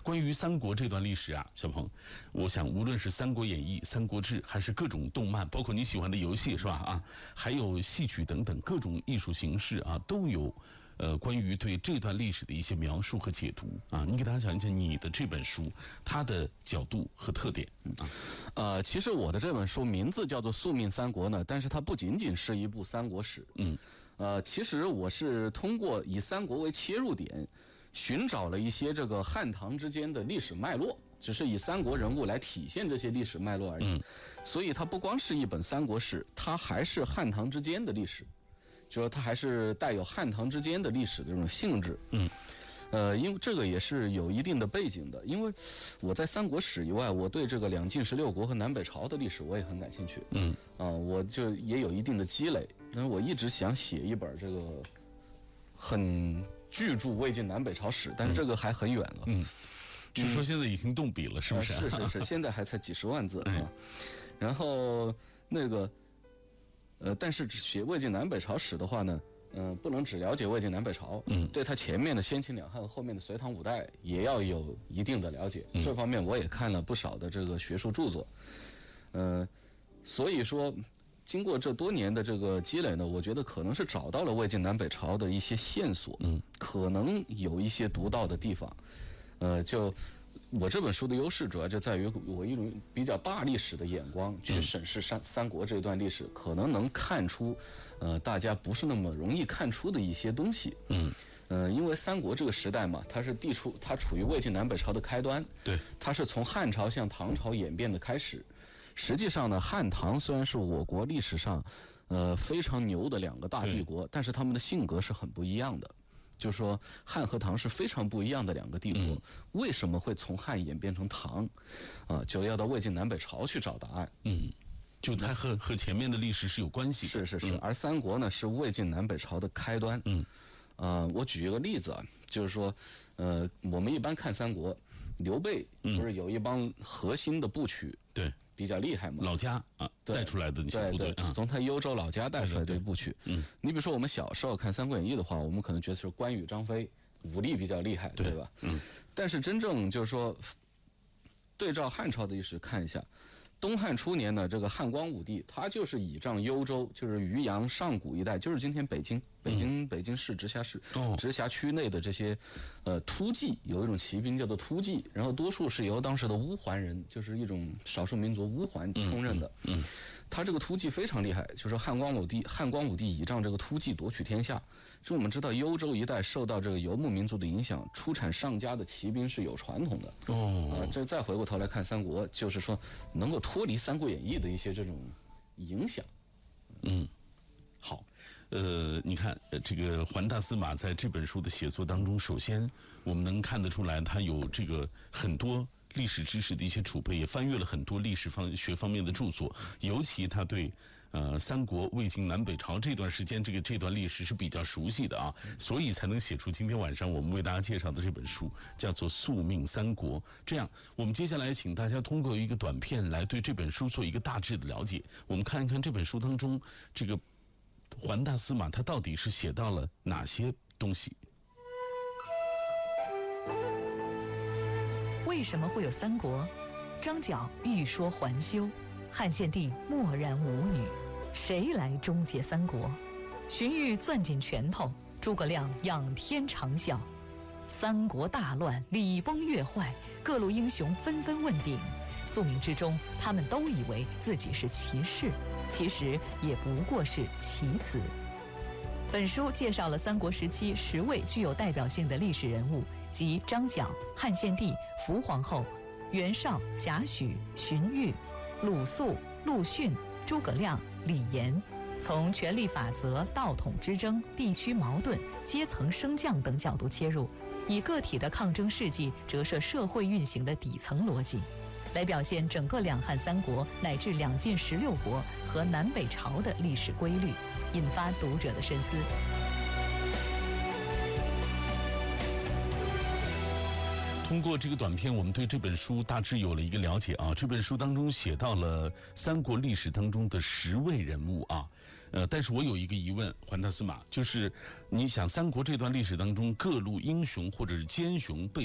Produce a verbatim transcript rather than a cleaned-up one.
关于三国这段历史啊，小鹏，我想无论是《三国演义》《三国志》，还是各种动漫，包括你喜欢的游戏是吧？啊，还有戏曲等等各种艺术形式啊，都有呃关于对这段历史的一些描述和解读啊。你给大家讲一讲你的这本书它的角度和特点啊。 呃，其实我的这本书名字叫做《宿命三国》呢，但是它不仅仅是一部三国史。嗯，呃，其实我是通过以三国为切入点，寻找了一些这个汉唐之间的历史脉络，只是以三国人物来体现这些历史脉络而已。嗯，所以它不光是一本三国史，它还是汉唐之间的历史，就说它还是带有汉唐之间的历史的这种性质。嗯。呃，因为这个也是有一定的背景的，因为我在三国史以外，我对这个两晋十六国和南北朝的历史我也很感兴趣。嗯，啊、呃，我就也有一定的积累。那我一直想写一本这个很巨著魏晋南北朝史，但是这个还很远了。嗯， 据说现在已经动笔了，是不是？ 呃、是是是，现在还才几十万字啊。然后那个呃，但是写魏晋南北朝史的话呢，嗯、呃，不能只了解魏晋南北朝，嗯，对它前面的先秦两汉、后面的隋唐五代也要有一定的了解。嗯、这方面我也看了不少的这个学术著作，嗯、呃，所以说经过这多年的这个积累呢，我觉得可能是找到了魏晋南北朝的一些线索，嗯，可能有一些独到的地方，呃，就。我这本书的优势主要就在于我一种比较大历史的眼光去审视三三国这段历史，可能能看出，呃，大家不是那么容易看出的一些东西。嗯，呃，因为三国这个时代嘛，它是地处它处于魏晋南北朝的开端，对，它是从汉朝向唐朝演变的开始。实际上呢，汉唐虽然是我国历史上，呃，非常牛的两个大帝国，但是他们的性格是很不一样的。就是说，汉和唐是非常不一样的两个帝国，嗯、为什么会从汉演变成唐？啊、呃，就要到魏晋南北朝去找答案。嗯， 就它和和前面的历史是有关系的。 是是是，嗯、而三国呢是魏晋南北朝的开端。嗯，呃，我举一个例子啊，就是说，呃，我们一般看三国，刘备不是有一帮核心的部曲？对。比较厉害嘛， 老家啊带出来的那些部队， 对对，从他幽州老家带出来的部曲。嗯，你比如说我们小时候看《三国演义》的话，我们可能觉得是关羽、张飞武力比较厉害，对吧？嗯，但是真正就是说，对照汉朝的历史看一下。东汉初年呢，这个汉光武帝他就是倚仗幽州，就是渔阳、上古一带，就是今天北京、北京、嗯、北京市直辖市、哦、直辖区内的这些呃突骑，有一种骑兵叫做突骑，然后多数是由当时的乌桓人，就是一种少数民族乌桓充任的。嗯，嗯嗯他这个突骑非常厉害，就是汉光武帝，汉光武帝倚仗这个突骑夺取天下。所以我们知道幽州一带受到这个游牧民族的影响，出产上佳的骑兵是有传统的。哦，啊、呃，这再回过头来看三国，就是说能够脱离《三国演义》的一些这种影响。 嗯，好，呃，你看，这个环大司马在这本书的写作当中，首先我们能看得出来，他有这个很多历史知识的一些储备，也翻阅了很多历史方学方面的著作，尤其他对呃三国、魏晋南北朝这段时间这个这段历史是比较熟悉的啊，所以才能写出今天晚上我们为大家介绍的这本书，叫做《宿命三国》。这样，我们接下来请大家通过一个短片来对这本书做一个大致的了解。我们看一看这本书当中，这个环大司马他到底是写到了哪些东西。 为什么会有三国？张角欲说还休，汉献帝默然无语，谁来终结三国？荀彧攥紧拳头，诸葛亮仰天长啸。三国大乱，礼崩乐坏，各路英雄纷纷问鼎。宿命之中，他们都以为自己是骑士，其实也不过是棋子。本书介绍了三国时期十位具有代表性的历史人物，即张角、汉献帝、伏皇后、袁绍、贾诩、荀彧、鲁肃、陆逊、诸葛亮、李严，从权力法则、道统之争、地区矛盾、阶层升降等角度切入，以个体的抗争事迹折射社会运行的底层逻辑，来表现整个两汉三国乃至两晋十六国和南北朝的历史规律，引发读者的深思。 通过这个短片，我们对这本书大致有了一个了解啊。这本书当中写到了三国历史当中的十位人物啊，呃，但是我有一个疑问，环大司马，就是你想三国这段历史当中各路英雄或者是奸雄被